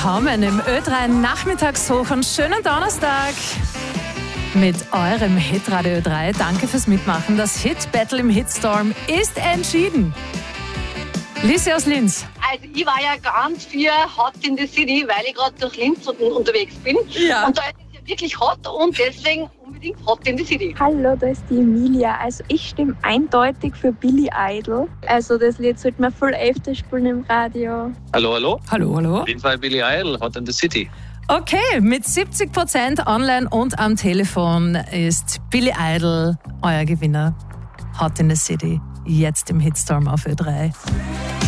willkommen im Ö3 Nachmittagshoch und schönen Donnerstag mit eurem Hitradio Ö3. Danke fürs Mitmachen. Das Hit-Battle im Hitstorm ist entschieden. Lise aus Linz. Also ich war ja ganz für Hot in the City, weil ich gerade durch Linz unterwegs bin. Ja. Und da ist es ja wirklich hot und deswegen unbedingt Hot in the City. Hallo, da ist die Emilia. Also ich stimme eindeutig für Billy Idol. Also das Lied sollte man voll öfter spielen im Radio. Hallo, hallo. Hallo, hallo. Auf jeden Fall Billy Idol, Hot in the City. Okay, mit 70% online und am Telefon ist Billy Idol euer Gewinner. Hot in the City, jetzt im Hitstorm auf Ö3.